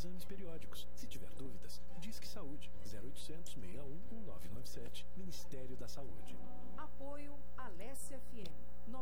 exames periódicos. Se tiver dúvidas, Disque Saúde 0800 61 1997, Ministério da Saúde. Apoio Alessia FM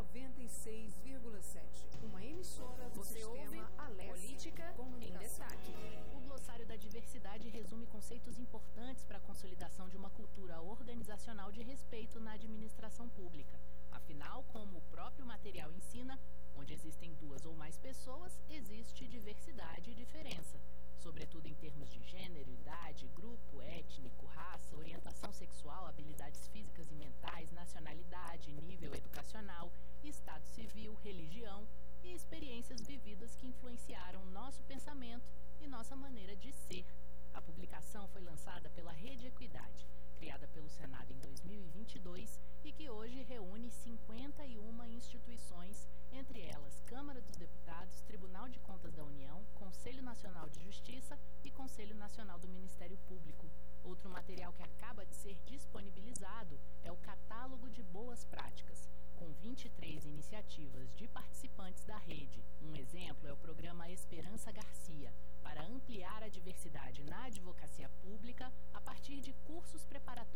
96,7, uma emissora do Você ouve Alessia Política em Destaque. O glossário da diversidade resume conceitos importantes para a consolidação de uma cultura organizacional de respeito na administração pública. Afinal, como o próprio material ensina, onde existem duas ou mais pessoas, existe diversidade e diferença, sobretudo em termos de gênero, idade, grupo étnico, raça, orientação sexual, habilidades físicas e mentais, nacionalidade, nível educacional, estado civil, religião e experiências vividas que influenciaram nosso pensamento e nossa maneira de ser. A publicação foi lançada pela Rede Equidade, criada pelo Senado em 2022 e que hoje reúne 51 instituições, entre elas Câmara dos Deputados, Tribunal de Contas da União, Conselho Nacional de Justiça e Conselho Nacional do Ministério Público. Outro material que acaba de ser disponibilizado é o Catálogo de Boas Práticas, com 23 iniciativas de participantes da rede. Um exemplo é o programa Esperança Garcia, para ampliar a diversidade na advocacia pública a partir de cursos preparatórios